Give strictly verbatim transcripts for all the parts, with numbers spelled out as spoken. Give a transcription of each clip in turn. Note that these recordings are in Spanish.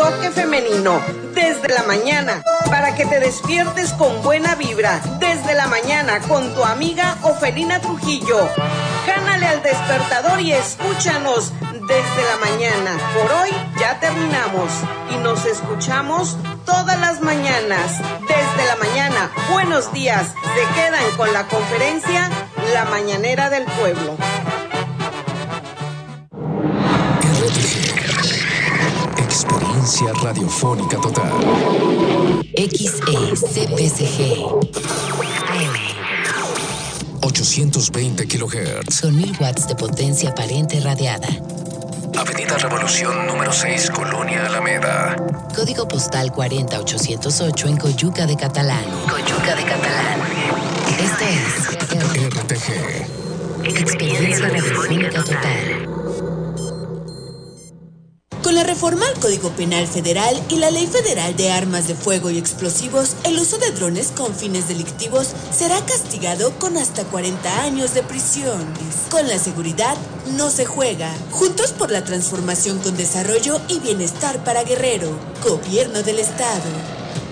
toque femenino, desde la mañana, para que te despiertes con buena vibra, desde la mañana con tu amiga Ofelina Trujillo. Gánale al despertador y escúchanos desde la mañana. Por hoy ya terminamos y nos escuchamos todas las mañanas. Desde la mañana, buenos días. Se quedan con la conferencia La Mañanera del Pueblo. Experiencia radiofónica total. X E C P C G A M ochocientos veinte kilohertz. Con mil watts de potencia aparente radiada. Avenida Revolución número seis, Colonia Alameda. Código postal cuarenta mil ochocientos ocho en Coyuca de Catalán. Coyuca de Catalán. Esto es R T G. Experiencia radiofónica total. Con la reforma al Código Penal Federal y la Ley Federal de Armas de Fuego y Explosivos, el uso de drones con fines delictivos será castigado con hasta cuarenta años de prisión. Con la seguridad no se juega. Juntos por la transformación con desarrollo y bienestar para Guerrero. Gobierno del Estado.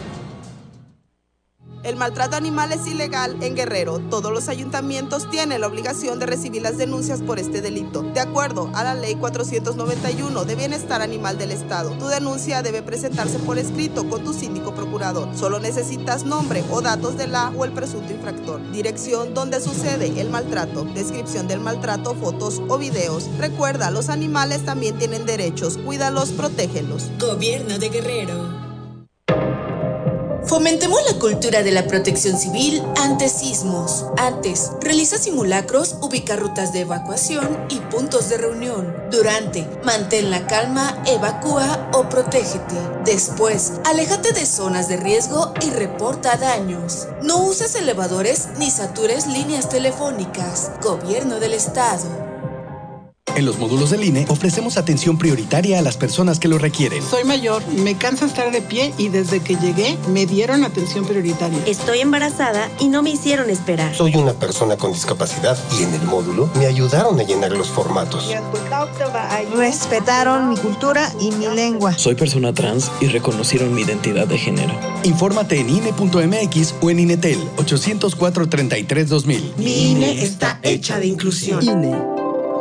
El maltrato animal es ilegal en Guerrero. Todos los ayuntamientos tienen la obligación de recibir las denuncias por este delito. De acuerdo a la Ley cuatrocientos noventa y uno de Bienestar Animal del Estado, tu denuncia debe presentarse por escrito con tu síndico procurador. Solo necesitas nombre o datos de la o el presunto infractor, dirección donde sucede el maltrato, descripción del maltrato, fotos o videos. Recuerda, los animales también tienen derechos. Cuídalos, protégelos. Gobierno de Guerrero. Fomentemos la cultura de la protección civil ante sismos. Antes, realiza simulacros, ubica rutas de evacuación y puntos de reunión. Durante, mantén la calma, evacúa o protégete. Después, aléjate de zonas de riesgo y reporta daños. No uses elevadores ni satures líneas telefónicas. Gobierno del Estado. En los módulos del I N E ofrecemos atención prioritaria a las personas que lo requieren. Soy mayor, me cansa estar de pie y desde que llegué me dieron atención prioritaria. Estoy embarazada y no me hicieron esperar. Soy una persona con discapacidad y en el módulo me ayudaron a llenar los formatos. Respetaron mi cultura y mi lengua. Soy persona trans y reconocieron mi identidad de género. Infórmate en I N E punto M X o en INETEL ochocientos cuatro, treinta y tres, dos mil. Mi I N E está hecha de inclusión. I N E.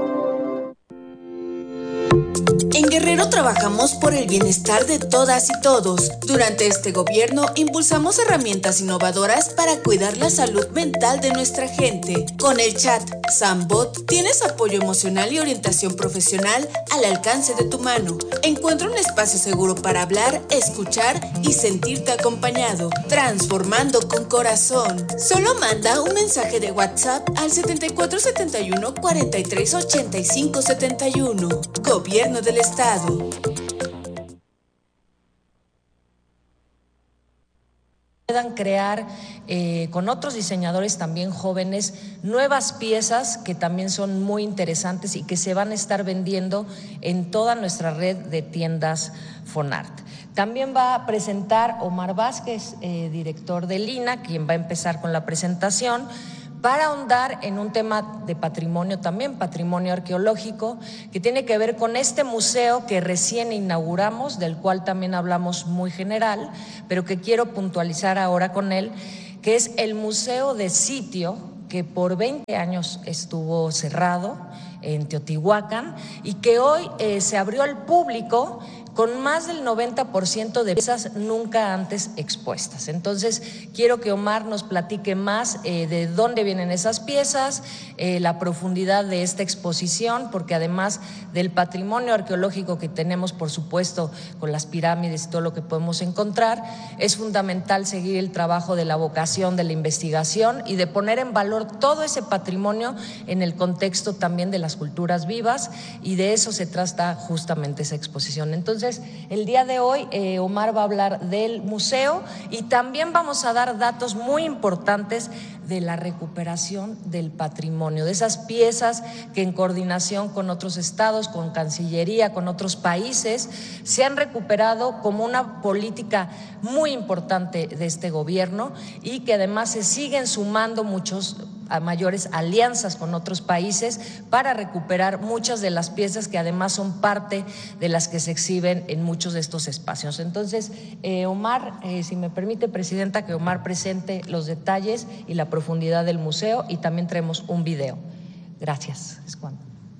En Guerrero trabajamos por el bienestar de todas y todos. Durante este gobierno impulsamos herramientas innovadoras para cuidar la salud mental de nuestra gente. Con el chat Sambot tienes apoyo emocional y orientación profesional al alcance de tu mano. Encuentra un espacio seguro para hablar, escuchar y sentirte acompañado. Transformando con corazón. Solo manda un mensaje de WhatsApp al setenta y cuatro setenta y uno, cuarenta y tres, ochenta y cinco setenta y uno. Gobierno del Estado. Puedan crear eh, con otros diseñadores también jóvenes nuevas piezas que también son muy interesantes y que se van a estar vendiendo en toda nuestra red de tiendas Fonart. También va a presentar Omar Vázquez, eh, director de Lina, quien va a empezar con la presentación, para ahondar en un tema de patrimonio también, patrimonio arqueológico, que tiene que ver con este museo que recién inauguramos, del cual también hablamos muy general, pero que quiero puntualizar ahora con él, que es el Museo de Sitio, que por veinte años estuvo cerrado en Teotihuacán y que hoy eh, se abrió al público con más del noventa por ciento de piezas nunca antes expuestas. Entonces, quiero que Omar nos platique más eh, de dónde vienen esas piezas, eh, la profundidad de esta exposición, porque además del patrimonio arqueológico que tenemos, por supuesto, con las pirámides y todo lo que podemos encontrar, es fundamental seguir el trabajo de la vocación, de la investigación y de poner en valor todo ese patrimonio en el contexto también de las culturas vivas, y de eso se trata justamente esa exposición. Entonces, el día de hoy eh, Omar va a hablar del museo y también vamos a dar datos muy importantes de la recuperación del patrimonio, de esas piezas que en coordinación con otros estados, con Cancillería, con otros países, se han recuperado como una política muy importante de este gobierno y que además se siguen sumando muchos a mayores alianzas con otros países para recuperar muchas de las piezas que además son parte de las que se exhiben en muchos de estos espacios. Entonces, eh, Omar, eh, si me permite, Presidenta, que Omar presente los detalles y la profundidad del museo, y también traemos un video. Gracias. Es cuando.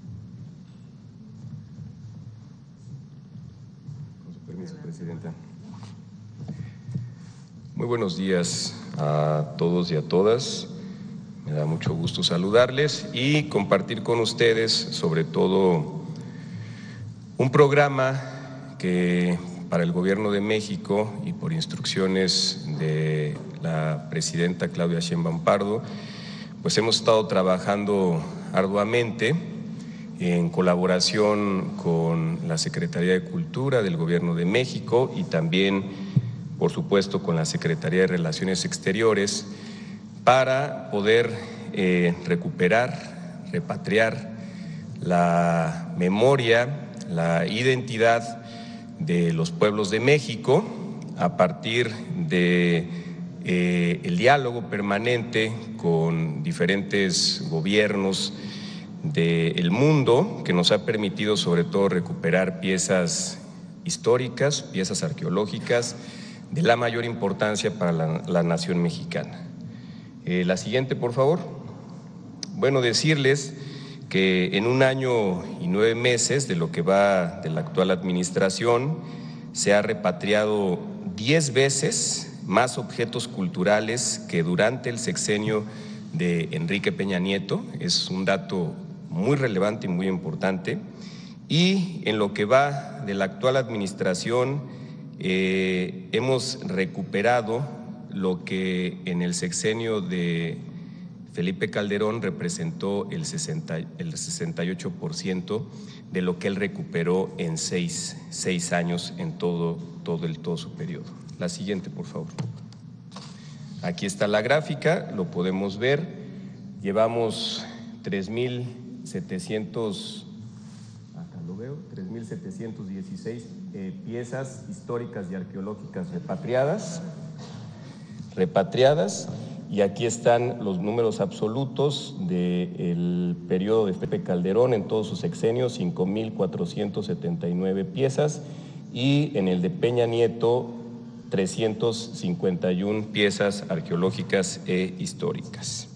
Con su permiso, Presidenta. Muy buenos días a todos y a todas. Me da mucho gusto saludarles y compartir con ustedes, sobre todo, un programa que para el Gobierno de México y por instrucciones de la presidenta Claudia Sheinbaum Pardo, pues hemos estado trabajando arduamente en colaboración con la Secretaría de Cultura del Gobierno de México y también, por supuesto, con la Secretaría de Relaciones Exteriores, para poder eh, recuperar, repatriar la memoria, la identidad de los pueblos de México a partir de eh, el diálogo permanente con diferentes gobiernos del mundo, que nos ha permitido sobre todo recuperar piezas históricas, piezas arqueológicas de la mayor importancia para la, la nación mexicana. Eh, la siguiente, por favor. Bueno, decirles que en un año y nueve meses de lo que va de la actual administración se ha repatriado diez veces más objetos culturales que durante el sexenio de Enrique Peña Nieto. Es un dato muy relevante y muy importante. Y en lo que va de la actual administración eh, hemos recuperado lo que en el sexenio de Felipe Calderón representó el, sesenta, el sesenta y ocho por ciento de lo que él recuperó en seis, seis años en todo, todo, el, todo su periodo. La siguiente, por favor. Aquí está la gráfica, lo podemos ver. Llevamos tres mil setecientos, acá lo veo, tres mil setecientos dieciséis eh, piezas históricas y arqueológicas repatriadas. repatriadas y aquí están los números absolutos del periodo de Felipe Calderón en todos sus sexenios, cinco mil cuatrocientos setenta y nueve piezas, y en el de Peña Nieto trescientas cincuenta y una piezas arqueológicas e históricas.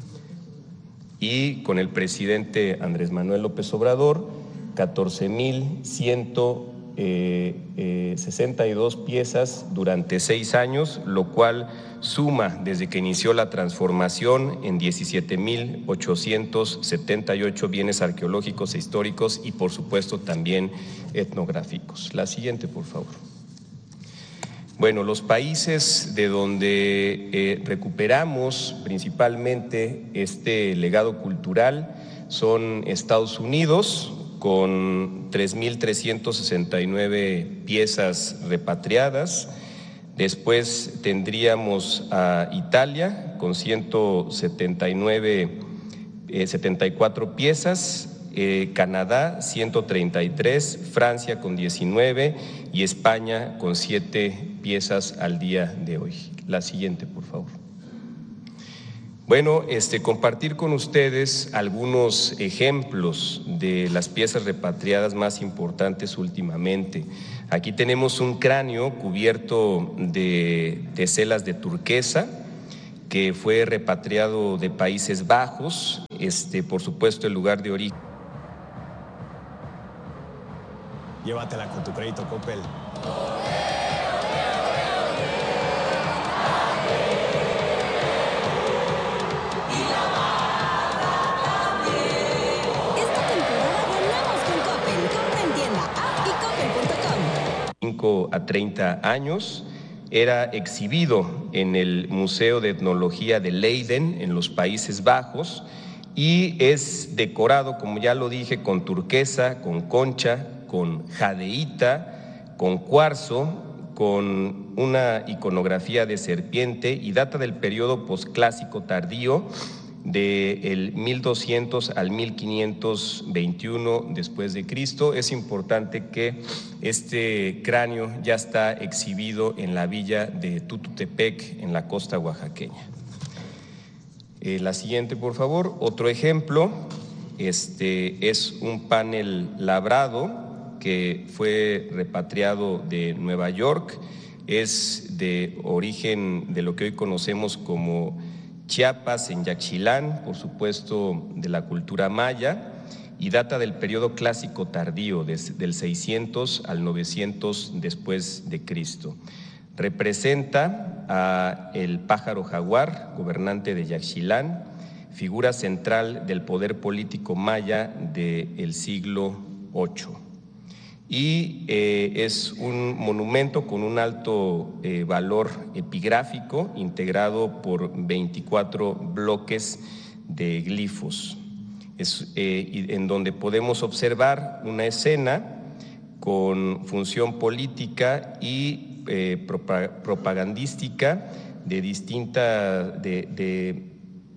Y con el presidente Andrés Manuel López Obrador, catorce mil ciento sesenta y dos piezas durante seis años, lo cual suma desde que inició la transformación en diecisiete mil ochocientos setenta y ocho bienes arqueológicos e históricos y por supuesto también etnográficos. La siguiente, por favor. Bueno, los países de donde eh, recuperamos principalmente este legado cultural son Estados Unidos, con tres mil trescientas sesenta y nueve piezas repatriadas. Después tendríamos a Italia con ciento setenta y nueve, eh, setenta y cuatro piezas, eh, Canadá ciento treinta y tres, Francia con diecinueve y España con siete piezas al día de hoy. La siguiente, por favor. Bueno, este, compartir con ustedes algunos ejemplos de las piezas repatriadas más importantes últimamente. Aquí tenemos un cráneo cubierto de teselas de turquesa que fue repatriado de Países Bajos, este, por supuesto el lugar de origen. Llévatela con tu crédito Coppel. a treinta años, era exhibido en el Museo de Etnología de Leiden, en los Países Bajos, y es decorado, como ya lo dije, con turquesa, con concha, con jadeíta, con cuarzo, con una iconografía de serpiente y data del periodo posclásico tardío, del mil doscientos al mil quinientos veintiuno después de Cristo. Es importante que este cráneo ya está exhibido en la villa de Tututepec, en la costa oaxaqueña. Eh, la siguiente, por favor. Otro ejemplo, este es un panel labrado que fue repatriado de Nueva York, es de origen de lo que hoy conocemos como Chiapas, en Yaxchilán, por supuesto de la cultura maya, y data del periodo clásico tardío, desde del seiscientos al novecientos después de Cristo. Representa a el pájaro jaguar, gobernante de Yaxchilán, figura central del poder político maya del siglo ocho. Y eh, es un monumento con un alto eh, valor epigráfico, integrado por veinticuatro bloques de glifos, es, eh, en donde podemos observar una escena con función política y eh, propagandística de distinta, de, de,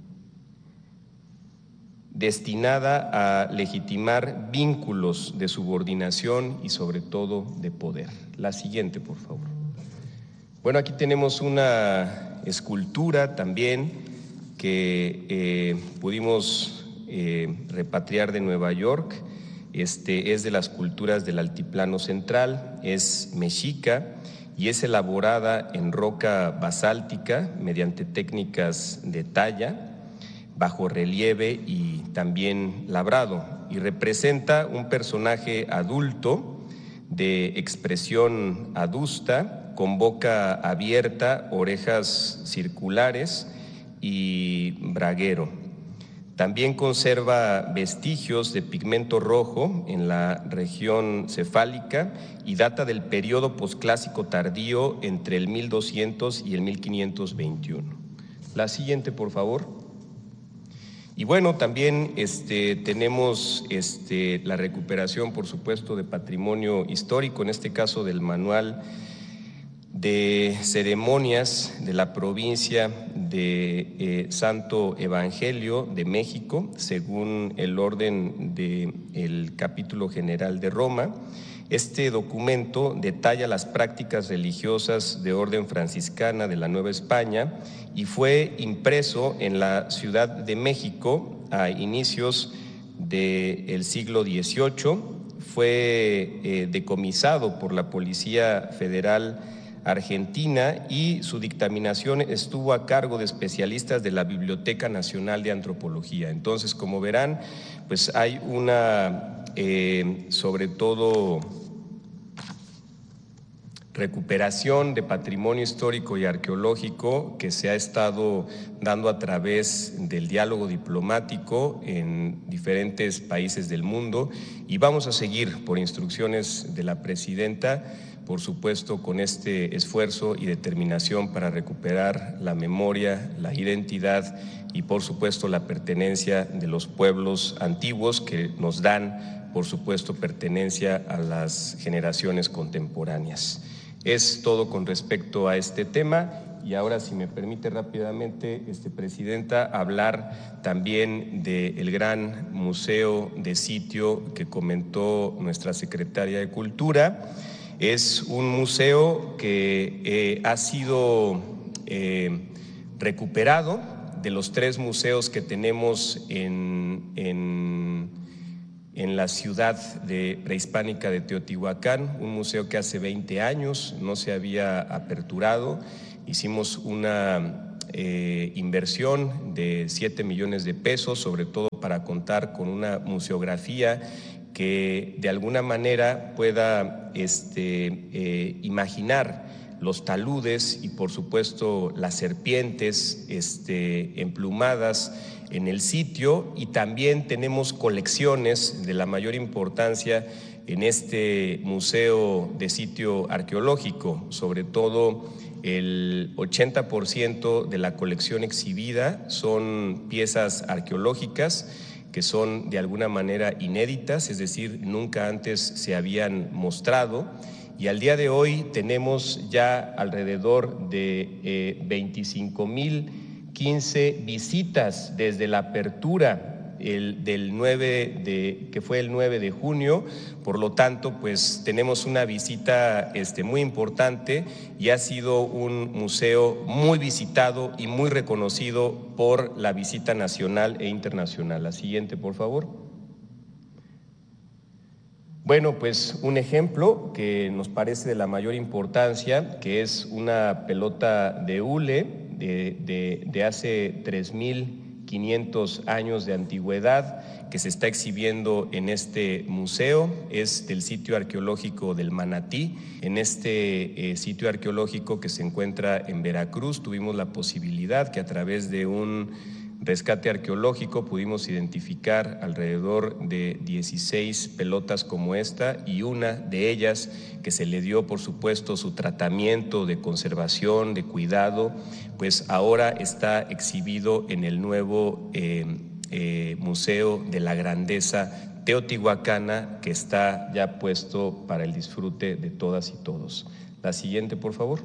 destinada a legitimar vínculos de subordinación y sobre todo de poder. La siguiente, por favor. Bueno, aquí tenemos una escultura también que eh, pudimos eh, repatriar de Nueva York. Este es de las culturas del Altiplano Central, es mexica y es elaborada en roca basáltica mediante técnicas de talla, bajo relieve y también labrado, y representa un personaje adulto de expresión adusta, con boca abierta, orejas circulares y braguero. También conserva vestigios de pigmento rojo en la región cefálica y data del periodo posclásico tardío entre el mil doscientos y el mil quinientos veintiuno. La siguiente, por favor. Y bueno, también este, tenemos este, la recuperación, por supuesto, de patrimonio histórico, en este caso del manual de ceremonias de la provincia de eh, Santo Evangelio de México, según el orden del Capítulo General de Roma. Este documento detalla las prácticas religiosas de orden franciscana de la Nueva España y fue impreso en la Ciudad de México a inicios del siglo dieciocho. Fue eh, decomisado por la Policía Federal Argentina y su dictaminación estuvo a cargo de especialistas de la Biblioteca Nacional de Antropología. Entonces, como verán, pues hay una, eh, sobre todo, recuperación de patrimonio histórico y arqueológico que se ha estado dando a través del diálogo diplomático en diferentes países del mundo, y vamos a seguir, por instrucciones de la presidenta, por supuesto, con este esfuerzo y determinación para recuperar la memoria, la identidad y, por supuesto, la pertenencia de los pueblos antiguos que nos dan, por supuesto, pertenencia a las generaciones contemporáneas. Es todo con respecto a este tema. Y ahora, si me permite rápidamente, este, Presidenta, hablar también del gran museo de sitio que comentó nuestra Secretaria de Cultura. Es un museo que eh, ha sido eh, recuperado de los tres museos que tenemos en, en, en la ciudad de, prehispánica de Teotihuacán, un museo que hace veinte años no se había aperturado. Hicimos una eh, inversión de siete millones de pesos, sobre todo para contar con una museografía que de alguna manera pueda este, eh, imaginar los taludes y, por supuesto, las serpientes este, emplumadas en el sitio. Y también tenemos colecciones de la mayor importancia en este museo de sitio arqueológico, sobre todo el ochenta por ciento de la colección exhibida son piezas arqueológicas que son de alguna manera inéditas, es decir, nunca antes se habían mostrado, y al día de hoy tenemos ya alrededor de eh, veinticinco mil quince visitas desde la apertura el, del nueve de, que fue el nueve de junio, por lo tanto, pues tenemos una visita este, muy importante y ha sido un museo muy visitado y muy reconocido por la visita nacional e internacional. La siguiente, por favor. Bueno, pues un ejemplo que nos parece de la mayor importancia, que es una pelota de hule de, de, de hace tres mil quinientos años de antigüedad, que se está exhibiendo en este museo, es del sitio arqueológico del Manatí. En este eh, sitio arqueológico que se encuentra en Veracruz, tuvimos la posibilidad que a través de un rescate arqueológico pudimos identificar alrededor de dieciséis pelotas como esta, y una de ellas que se le dio, por supuesto, su tratamiento de conservación, de cuidado, pues ahora está exhibido en el nuevo eh, eh, Museo de la Grandeza Teotihuacana, que está ya puesto para el disfrute de todas y todos. La siguiente, por favor.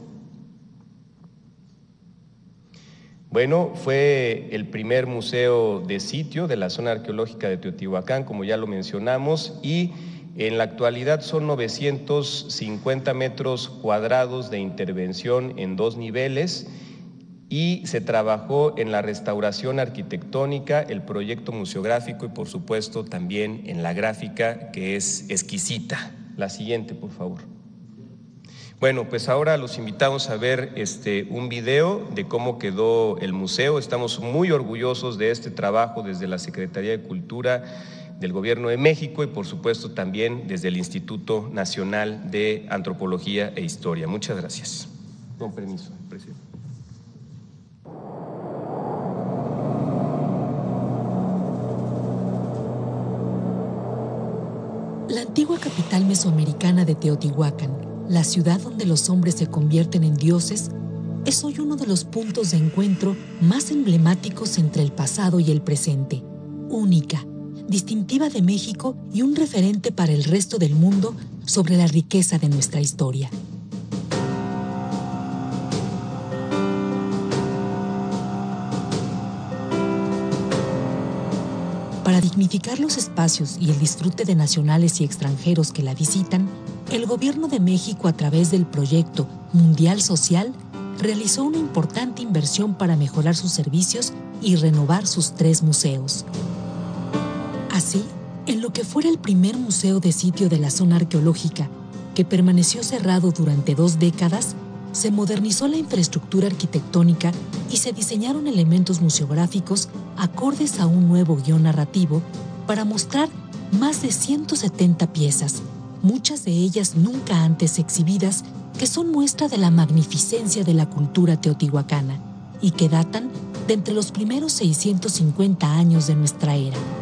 Bueno, fue el primer museo de sitio de la zona arqueológica de Teotihuacán, como ya lo mencionamos, y en la actualidad son novecientos cincuenta metros cuadrados de intervención en dos niveles, y se trabajó en la restauración arquitectónica, el proyecto museográfico y por supuesto también en la gráfica, que es exquisita. La siguiente, por favor. Bueno, pues ahora los invitamos a ver este, un video de cómo quedó el museo. Estamos muy orgullosos de este trabajo desde la Secretaría de Cultura del Gobierno de México y por supuesto también desde el Instituto Nacional de Antropología e Historia. Muchas gracias. Con permiso, presidente. La antigua capital mesoamericana de Teotihuacán, la ciudad donde los hombres se convierten en dioses, es hoy uno de los puntos de encuentro más emblemáticos entre el pasado y el presente. Única, distintiva de México y un referente para el resto del mundo sobre la riqueza de nuestra historia. Para dignificar los espacios y el disfrute de nacionales y extranjeros que la visitan, el Gobierno de México, a través del proyecto Mundial Social, realizó una importante inversión para mejorar sus servicios y renovar sus tres museos. Así, en lo que fuera el primer museo de sitio de la zona arqueológica, que permaneció cerrado durante dos décadas, se modernizó la infraestructura arquitectónica y se diseñaron elementos museográficos acordes a un nuevo guión narrativo para mostrar más de ciento setenta piezas, muchas de ellas nunca antes exhibidas, que son muestra de la magnificencia de la cultura teotihuacana y que datan de entre los primeros seiscientos cincuenta años de nuestra era.